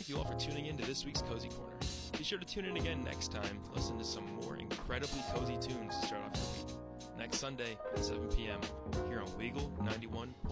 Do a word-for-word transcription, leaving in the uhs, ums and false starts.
thank you all for tuning in to this week's Cozy Corner. Be sure to tune in again next time to listen to some more incredibly cozy tunes to start off your week. Next Sunday at seven p.m. here on Weagle ninety-one point one.